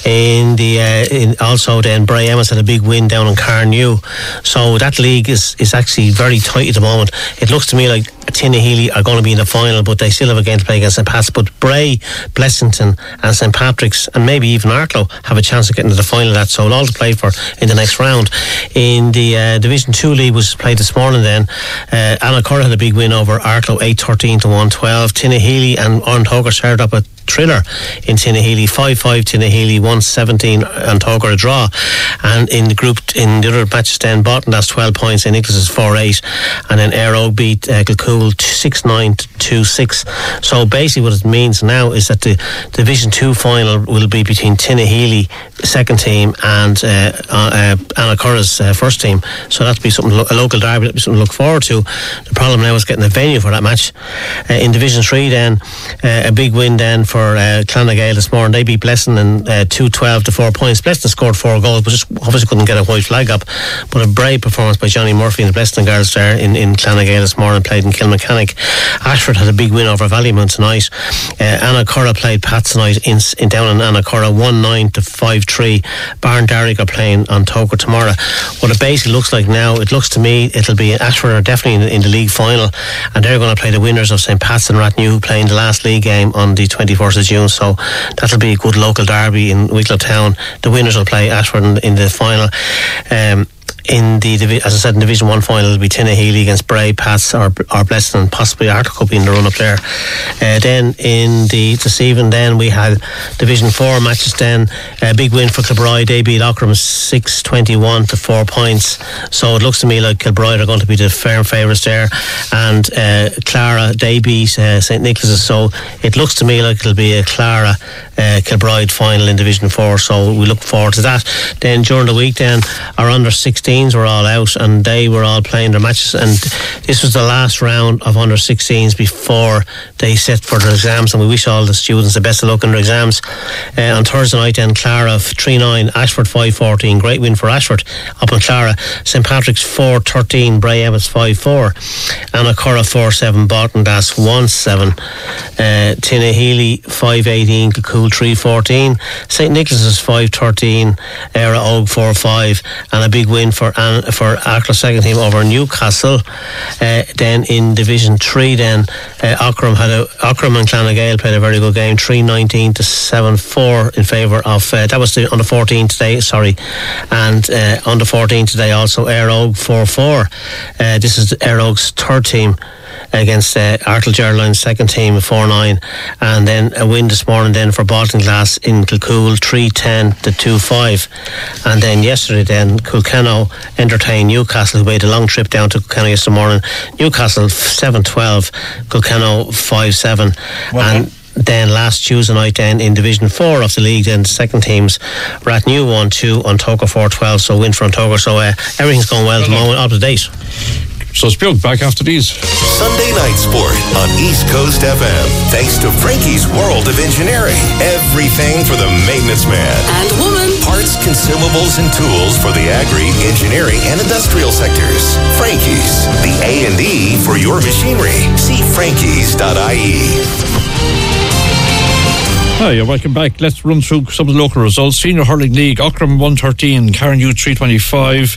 In the uh, in also then Bray Emma's had a big win down in Carnew. So that league is is actually very tight at the moment. It looks to me like Tinnahealy are going to be in the final, but they still have a game to play against St Pat's. But Bray, Blessington and St Patrick's and maybe even Arklow have a chance of getting to the final of that, so all to play for in the next round. In the uh, Division two league was played this morning then. uh, Annacurra had a big win over Arklow eight thirteen to one twelve. Tinnahealy and Orntoker started up a thriller in Tinnahealy, five five Tinnahealy, one seventeen and Toker a draw. And in the group, in the other matches then, Botton that's twelve points, Saint Nicholas is four eight, and then Aero beat uh, Kilcool six nine to two six. So basically what it means now is that the Division two final will be between Tinnahealy second team and uh, uh, Annacurra's uh, first team, so that'll be something, a local derby, that'll be something to look forward to. The problem now is getting a venue for that match. Uh, in Division three then, uh, a big win then for uh, Clonagale this morning. They beat Blessing in uh, two twelve to four points. Blessing scored four goals, but just obviously couldn't get a white flag up. But a brave performance by Johnny Murphy and the Blessing girls there in, in Clonagale this morning, played in Kilmechanic. Ashford had a big win over Vallymount tonight. uh, Annacurra played Pat tonight in, in down in Annacurra, one nine to five three. Barndarrick are playing on Toker tomorrow. What it basically looks like now, it looks to me it'll be Ashford are definitely in the, in the league final, and they're going to play the winners of St Pat's and Rathnew, playing the last league game on the twenty-first of June. So that'll be a good local derby in Wicklow Town. The winners will play Ashford in, in the final. Um, in the, as I said, in Division one final, it'll be Tinnahealy against Bray, Pats or, or Blessing, and possibly Arklow could be in the run up there. Uh, then in the this evening then we had Division four matches then. A big win for Kilbride. They beat Ockram six twenty-one to four points. So it looks to me like Kilbride are going to be the firm favourites there. And uh, Clara, they beat uh, Saint Nicholas's. So it looks to me like it'll be a Clara uh, Kilbride final in Division four. So we look forward to that. Then during the week then, our under sixteens were all out and they were all playing their matches, and this was the last round of under sixteens before they set for their exams, and we wish all the students the best of luck in their exams. Uh, on Thursday night then, Clara three nine, Ashford five fourteen, great win for Ashford up in Clara. St Patrick's four thirteen, Bray Emma's five four, Annacurra four seven, Bottendas one seven, uh, Tinnahealy five eighteen, Kilcool three fourteen, Saint Nicholas's five thirteen, Era Og four five, and a big win for An- for Arklow second team over Newcastle. Uh, then in Division three then, uh, Ockram had a Ockram and Clonagale played a very good game, three nineteen to seven four in favour of uh, that was the under fourteen today, sorry, and uh, under fourteen today also Air Og four four. Uh, this is Air Og's third team against uh, Arklow Gerald's second team four nine, and then a win this morning then for Baltinglass in Kilcool three ten to two five. And then yesterday then Kilkenny entertained Newcastle, who made a long trip down to Kilkenny yesterday morning. Newcastle seven twelve, Kilkenny five seven. Well, and then last Tuesday night then in Division four of the league, then the second teams Rathnew one two, Toker four twelve, so win for Toker. So uh, everything's going well at the moment, up to date. So Spiog back after these. Sunday Night Sport on East Coast F M. Thanks to Frankie's World of Engineering. Everything for the maintenance man. And woman. Parts, consumables, and tools for the agri, engineering, and industrial sectors. Frankie's, the A and E for your machinery. See frankies dot I E. Hi, welcome back. Let's run through some of the local results. Senior Hurling League, Ockram one thirteen, Carnew three twenty-five,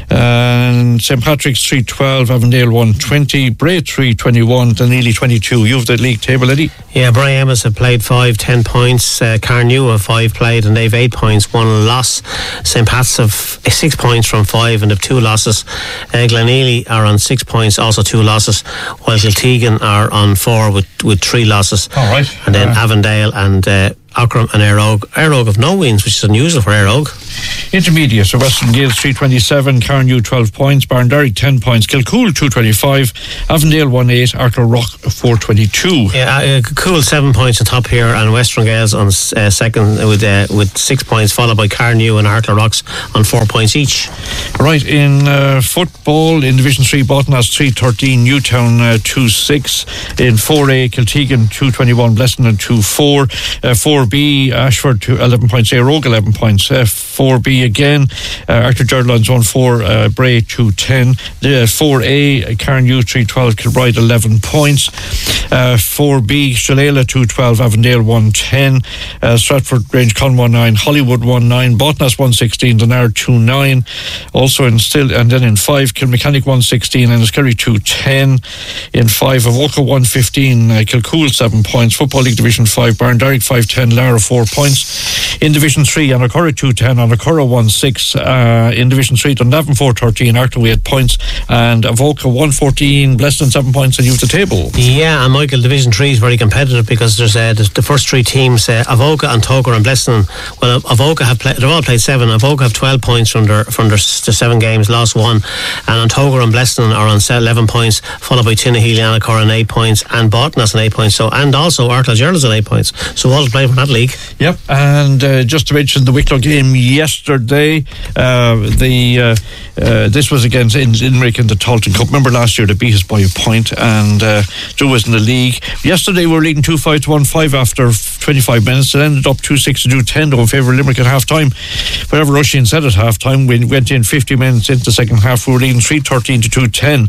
and Saint Patrick's three twelve, Avondale one twenty, Bray three twenty-one, Dunleely twenty-two. You have the league table, Eddie? Yeah, Bray Emmas have played five, ten points. Uh, Carnew have five played and they've eight points, one loss. Saint Pat's have six points from five and have two losses. Uh, Gleneely are on six points, also two losses, while Kiltegan are on four with, with three losses. All right. And then uh, Avondale and uh, Ockram and Éire Óg. Éire Óg have no wins, which is unusual for Éire Óg. Intermediate, so Western Gales three twenty-seven, Carnew twelve points, Barnderry ten points, Kilcool two twenty-five, Avondale one eight, Arkle Rock four twenty-two. Yeah, uh, Cool seven points on top here, and Western Gales on uh, second with uh, with six points, followed by Carnew and Arkle Rocks on four points each. Right, in uh, football, in Division three, Botnas three thirteen, Newtown uh, two six. In four A, Kiltegan two twenty-one, Blessington two four. Uh, four B, Ashford two, eleven points, Éire Óg eleven points. Uh, four B again, uh, Arthur Jerdlines one four, uh, Bray two ten. Uh, four A, Carnew three twelve, Kilbride eleven points. Uh, four B, Shalala two twelve, Avondale one ten, uh, Stratford Grange Con one nine, Hollywood one nine, Botnas one sixteen, Dunard two nine. Also in still, and then in five, Kilmechanic one sixteen, and Enniskerry two ten. In five, Avoca one fifteen, uh, Kilcool seven points. Football League Division five, Barnderry five ten, Lara four points. In Division three, Annacurra two ten, Annacurra one six. Uh, in Division three, Dunlavin four thirteen, Artoway eight points, and Avoca one fourteen, Blessington seven points, and you have the table. Yeah, and Michael, Division three is very competitive because there's uh, the, the first three teams, uh, Avoca and Toker and Blessington. Well, Avoca have played, they've all played seven. Avoca have twelve points from their from their, their seven games, lost one, and Toker and Blessington are on eleven points, followed by Tinnahealy and Annacurra on eight points, and Botnas on eight points. So, and also Arkle Gerald's on eight points. So all playing for that league. Yep, and uh, just to mention the Wicklow game yesterday, uh, the uh, uh, this was against in, Limerick in the Talton Cup. Remember last year they beat us by a point, and uh, Joe was in the league. Yesterday we were leading two five to one five after twenty-five minutes. It ended up two six to two ten in favour of Limerick at half time. Whatever Rushian said at half time, we went in fifty minutes into the second half. We were leading three thirteen to two ten,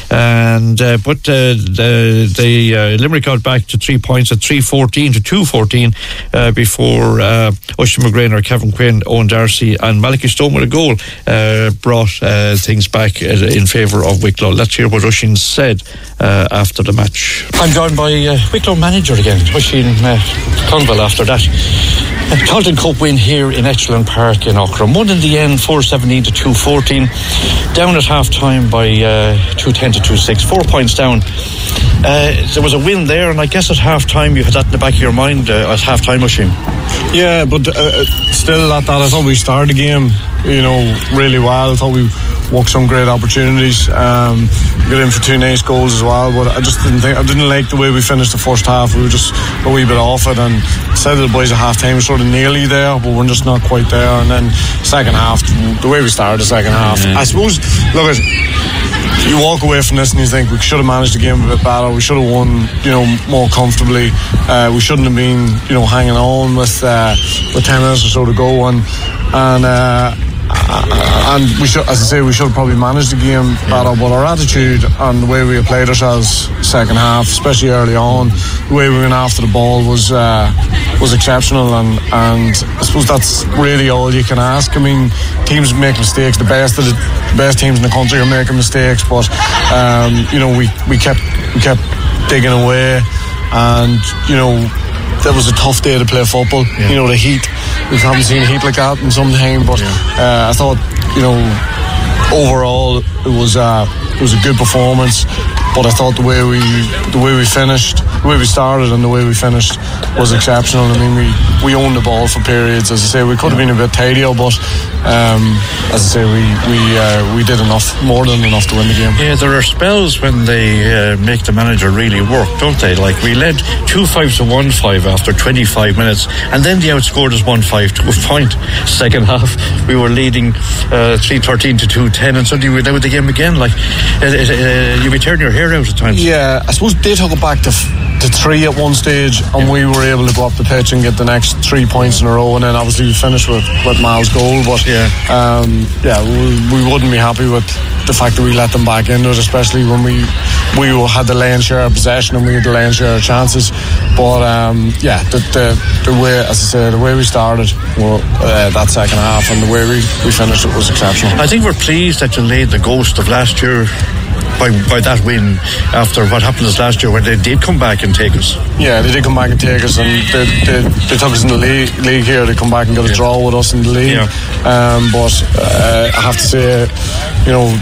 and uh, but uh, the, the uh, Limerick got back to three points at three fourteen to two fourteen uh, before uh, Oisin McGrainer, Kevin Quinn, Owen Darcy, and Malachi Stone with a goal uh, brought uh, things back uh, in favour of Wicklow. Let's hear what Oisin said uh, after the match. I'm joined by uh, Wicklow manager again, Oisin uh, Conville. After that uh, Talton Cup win here in Echelon Park in Ockram, won in the end four seventeen to two fourteen, down at half time by uh, two ten to two six, four points down. Uh, there was a win there, and I guess at half time you had that in the back of your mind uh, at half time, Oisin. Yeah, but uh, still at that I thought we started the game, you know, really well. I thought we walked some great opportunities, um, got in for two nice goals as well, but I just didn't think I didn't like the way we finished the first half. We were just a wee bit off it, and said to the boys at half time we're sort of nearly there, but we're just not quite there. And then second half, the way we started the second half, yeah. I suppose, look at you walk away from this and you think we should have managed the game a bit better, we should have won, you know, more comfortably, uh, we shouldn't have been, you know, hanging on with uh, with ten minutes or so to go, and and uh, and we should, as I say, we should have probably managed the game better, but our attitude and the way we played ourselves second half, especially early on, the way we went after the ball was uh, was exceptional, and, and I suppose that's really all you can ask. I mean, teams make mistakes, the best of the, the best teams in the country are making mistakes, but um, you know, we, we kept we kept digging away, and you know, that was a tough day to play football. Yeah. You know, the heat, we haven't seen heat like that in some time, but yeah. uh, I thought, you know, overall it was uh, it was a good performance, but I thought the way we the way we finished, the way we started and the way we finished was exceptional. I mean, we, we owned the ball for periods. As I say, we could have been a bit tidier, but um, as I say, we we uh, we did enough, more than enough to win the game. Yeah, there are spells when they uh, make the manager really work, don't they? Like we led two five to one five after twenty-five minutes, and then they outscored us one five to a point. Second half, we were leading uh, three thirteen to two ten, and suddenly we were down with the game again. Like uh, uh, you be turning your hair out at times. Yeah, I suppose they took it back to f- to three at one stage, and yeah. we were able to go up the pitch and get the next three points in a row, and then obviously we finished with with Mal's goal. But yeah, um, yeah, we, we wouldn't be happy with the fact that we let them back into it, especially when we we had the lion's share of possession and we had the lion's share of chances. But um, yeah, the, the the way, as I say, the way we started well, uh, that second half and the way we, we finished it was exceptional. I think we're pleased that you laid the ghost of last year by by that win after what happened this last year when they did come back and take us. Yeah, they did come back and take us, and they, they, they took us in the league, league here. They come back and got a yeah. draw with us in the league. Yeah. Um, but uh, I have to say, you know,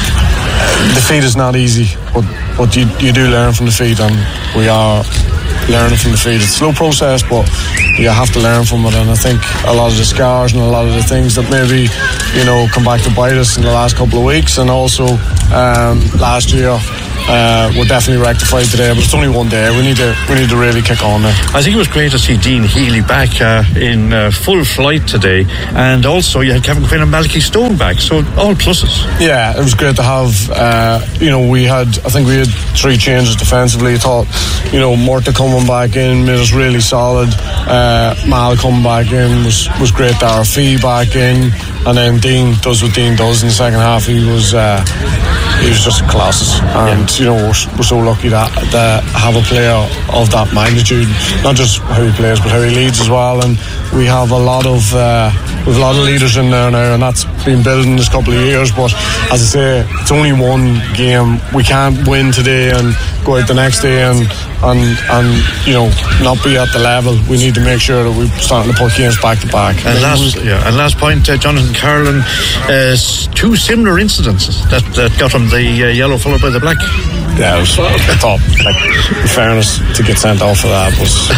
defeat is not easy, but but you you do learn from defeat, and we are learning from defeat. It's a slow process, but you have to learn from it. And I think a lot of the scars and a lot of the things that maybe, you know, come back to bite us in the last couple of weeks, and also um, last year, uh, were definitely rectified today. But it's only one day. We need to we need to really kick on now. I think it was great to see Dean Healy back uh, in uh, full flight today, and also you had Kevin Quinn and Malachy Stone back. So all pluses. Yeah, it was great to have. Uh, you know, we had I think we had three changes defensively. I thought, you know, Murta coming back in made us really solid. Uh, Mal coming back in was was great. Our fee back in, and then Dean does what Dean does in the second half. He was. Uh, He was just a Colossus, and you know we're, we're so lucky that to have a player of that magnitude. Not just how he plays, but how he leads as well. And we have a lot of uh, we have a lot of leaders in there now, and that's been building this couple of years. But as I say, it's only one game. We can't win today and go out the next day and and and you know not be at the level. We need to make sure that we're starting to put games back to back. And last, yeah, and last point, uh, Jonathan Carlin, uh, two similar incidences that, that got him the uh, yellow followed by the black. Yeah, it was, I thought, like, in fairness, to get sent off for that was.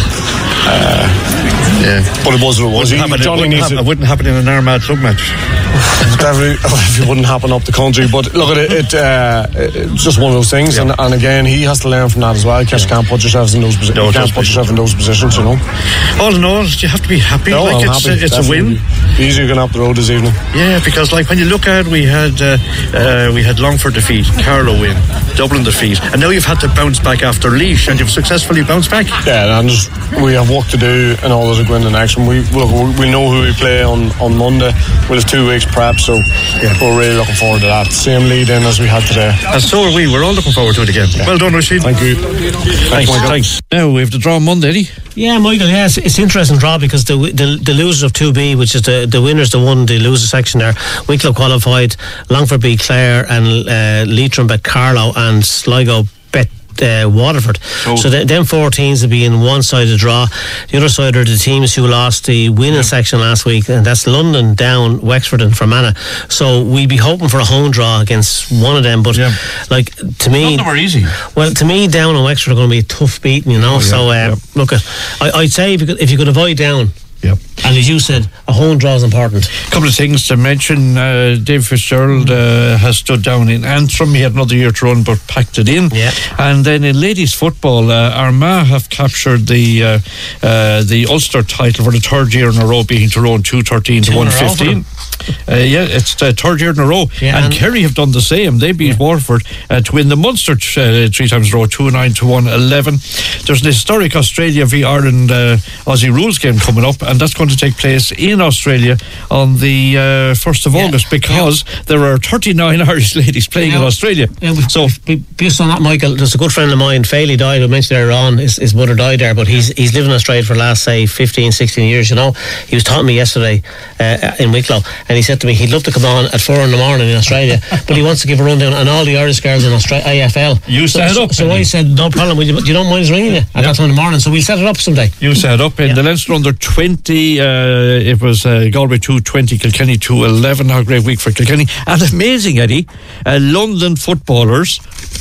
Uh, yeah, but it was what it was. Wouldn't happen, it, wouldn't happen, it wouldn't happen in an Armagh club match. Definitely, it wouldn't happen up the country. But look at it, it, uh, it's just one of those things. Yeah. And, and again, he has to learn from that as well. You yeah. can't put yourself in those positions. No, you can't put yourself in those positions. You know. All in all, you have to be happy. No, like I'm it's, happy. it's a win. Easier going up the road this evening. Yeah, because like when you look at it, we had uh, uh, we had Longford defeat, Carlow win, Dublin defeat, and now you've had to bounce back after Laois, and you've successfully bounced back. Yeah, and just, we have work to do in order to go in the next one. We look, we know who we play on, on Monday. We'll have two weeks prep, so yeah, we're really looking forward to that. Same lead in as we had today. And so are we. We're all looking forward to it again. Yeah. Well done, Rashid. Thank you. Thanks, Thanks. Thanks. Now we have the draw on Monday, Eddie. Yeah, Michael, yes, it's interesting draw because the the, the losers of two B, which is the, the winners, the one, the loser section there, Wicklow qualified, Longford beat Clare, and uh, Leitrim beat Carlow, and Sligo bet Uh, Waterford. Oh. So th- them four teams will be in one side of the draw. The other side are the teams who lost the winning yeah. section last week, and that's London, Down, Wexford and Fermanagh. So we'd be hoping for a home draw against one of them, but yeah. like to me, none of them are easy. Well, to me, Down and Wexford are going to be a tough beating, you know. Oh, yeah. So uh, yeah. look, at, I, I'd say if you, could, if you could avoid Down. Yep. And as you said, a home draw is important. A couple of things to mention. uh, Dave Fitzgerald uh, has stood down in Antrim. He had another year to run but packed it in. Yeah. And then in ladies football, uh, Armagh have captured the uh, uh, the Ulster title for the third year in a row, beating Tyrone two thirteen to one fifteen. Uh, yeah, it's the third year in a row. Yeah, and, and Kerry have done the same. They beat yeah. Waterford uh, to win the Munster uh, three times in a row, two nine to one eleven. There's an historic Australia v Ireland uh, Aussie rules game coming up, and that's going to take place in Australia on the uh, first of yeah. August, because yeah. there are thirty-nine Irish ladies playing yeah. in Australia. Yeah, so based on that, Michael, there's a good friend of mine, Faley, died. I mentioned earlier on, his, his mother died there, but he's he's lived in Australia for the last, say, fifteen, sixteen years, you know. He was talking to me yesterday uh, in Wicklow, and he said to me he'd love to come on at four in the morning in Australia, but he wants to give a rundown on all the Irish girls in Australia, A F L. You so, set it so, up. So I said, no problem, you, you don't mind us ringing you at yep. that time in the morning, so we'll set it up someday. You set it up in yeah. the Leinster under twenty. Uh, it was uh, Galway two twenty, Kilkenny two eleven. How great week for Kilkenny. And amazing, Eddie, uh, London footballers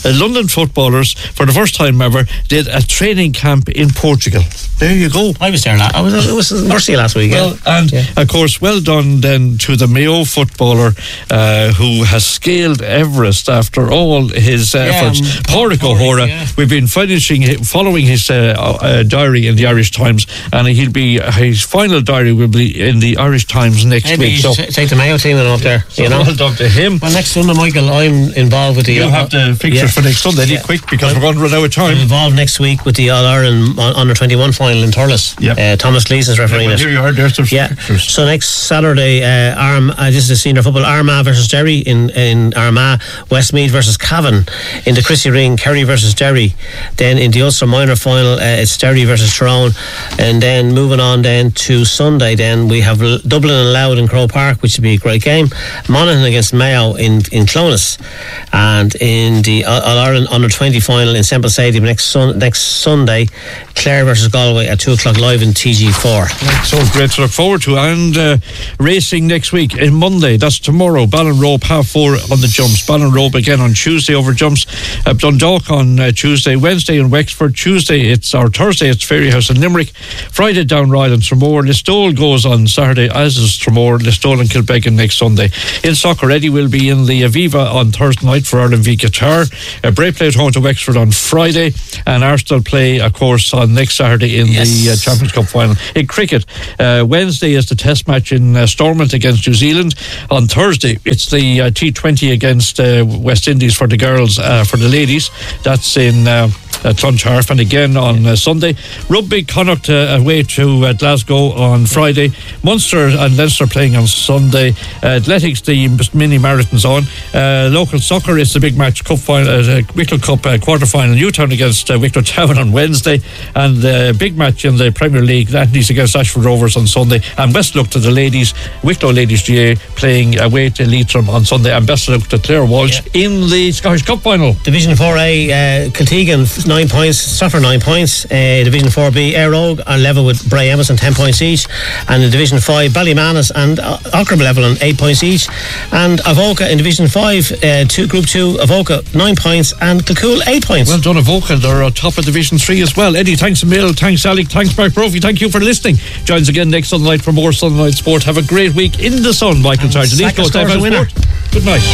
uh, London footballers, for the first time ever, did a training camp in Portugal. There you go. I was there last. I was. It was Mercy last week. Well, yeah. and yeah. of course, well done then to the Mayo footballer uh, who has scaled Everest after all his uh, yeah, efforts. um, Pádraig O'Hora. Yeah. We've been finishing, following his uh, uh, diary in the Irish Times, and he'll be his final diary will be in the Irish Times next Maybe week. So t- take the Mayo team and up there. So you know, well done to him. Well, next Sunday, Michael, I'm involved with the. You uh, have the fixtures yeah. for next Sunday. Yeah. Quick, because well, we're going to run out of time. I'm involved next week with the All Ireland Under twenty-one final in Thurles. Yep. Uh, Thomas Gleeson's refereeing yeah, well, it. Here you are. There's some yeah. fixtures. So next Saturday, uh, Arm. Uh, this is the senior football. Armagh versus Derry in in Armagh. Westmeath versus Cavan in the Chrissy Ring. Kerry versus Derry. Then in the Ulster minor final, uh, it's Derry versus Tyrone. And then moving on then to Sunday, then we have Dublin and Louth in Croke Park, which would be a great game. Monaghan against Mayo in in Clonus, and in the All Ireland Under twenty final in Semple Stadium next sun, next Sunday, Clare versus Galway at two o'clock live in T G four. So great to look forward to. And uh, racing next week in Monday, that's tomorrow. Ballinrobe half four on the jumps. Ballinrobe again on Tuesday over jumps. Uh, Dundalk on uh, Tuesday. Wednesday in Wexford. Tuesday it's or Thursday it's Fairyhouse in Limerick. Friday down Ryle and Tramore. Listowel goes on Saturday, as is Tramore. Listowel and Kilbeggan next Sunday. In soccer, Eddie will be in the Aviva on Thursday night for Ireland v Qatar. Uh, Bray play at home to Wexford on Friday, and Arsenal play, of course, on next Saturday in yes. the uh, Champions Cup final. In cricket, uh, Wednesday is the Test match in uh, Stormont against New Zealand. On Thursday, it's the uh, T twenty against uh, West Indies for the girls. Uh, for the ladies, that's in uh, uh, Clontarf, and again on uh, Sunday. Rugby, Connacht uh, away to uh, Glasgow on Friday. Munster and Leinster playing on Sunday. Uh, athletics, the mini marathons on. Uh, local soccer is the big match, Cup final, uh, Wicklow Cup uh, quarter final. Newtown against uh, Wicklow Town on Wednesday, and the uh, big match in the Premier League, Lanties against Ashford Rovers on Sunday. And best luck to the ladies, Wicklow Ladies G A playing away to Leitrim on Sunday, and best luck to Clare Walsh yeah. in the Scottish Cup final. Division four A, uh, Kiltegan nine points, Suffer nine points. Uh, Division four B, Air Ogue are level with Bray Emerson ten points each, and in Division five, Ballymanis and uh, Ockram level on eight points each, and Avoca in Division five, uh, two, Group two, Avoca nine points and Kilcool eight points. Well done, Avoca. They're on top of Division three as well. Eddie, thanks a million. Thanks, Alec. Thanks, Mark Brophy. Thank you for listening. Join us again next Sunday night for more Sunday Night Sport. Have a great week in the sun, Michael Sargent. East Coast F M Sport. Good night.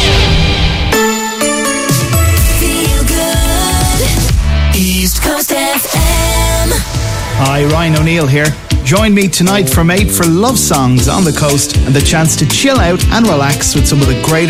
Feel good. East Coast F M. Hi, Ryan O'Neill here. Join me tonight from eight for love songs on the coast and the chance to chill out and relax with some of the greatest